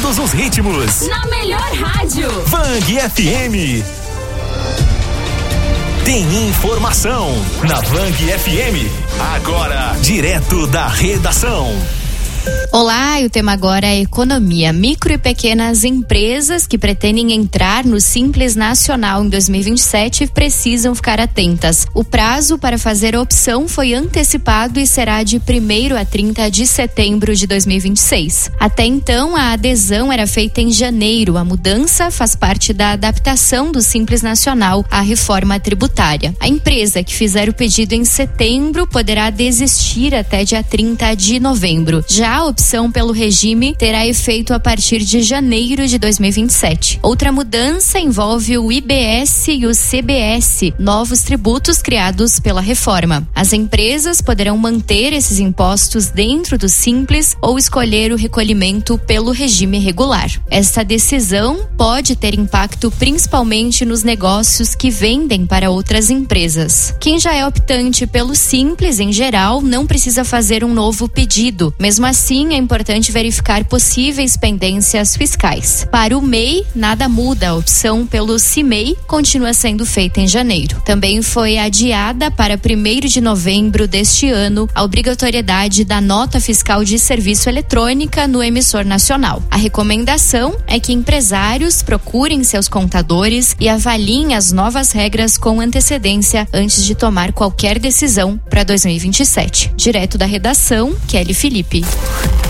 todos os ritmos. Na melhor rádio. Vang FM. Tem informação na Vang FM. Agora, direto da redação. Olá, e o tema agora é economia. Micro e pequenas empresas que pretendem entrar no Simples Nacional em 2027 precisam ficar atentas. O prazo para fazer a opção foi antecipado e será de 1º a 30 de setembro de 2026. Até então, a adesão era feita em janeiro. A mudança faz parte da adaptação do Simples Nacional à reforma tributária. A empresa que fizer o pedido em setembro poderá desistir até dia 30 de novembro. Já a opção pelo regime terá efeito a partir de janeiro de 2027. Outra mudança envolve o IBS e o CBS, novos tributos criados pela reforma. As empresas poderão manter esses impostos dentro do Simples ou escolher o recolhimento pelo regime regular. Esta decisão pode ter impacto principalmente nos negócios que vendem para outras empresas. Quem já é optante pelo Simples, em geral, não precisa fazer um novo pedido. Mesmo assim, é importante verificar possíveis pendências fiscais. Para o MEI, nada muda. A opção pelo CIMEI continua sendo feita em janeiro. Também foi adiada para 1º de novembro deste ano a obrigatoriedade da nota fiscal de serviço eletrônica no emissor nacional. A recomendação é que empresários procurem seus contadores e avaliem as novas regras com antecedência antes de tomar qualquer decisão para 2027. Direto da redação, Kelly Felipe.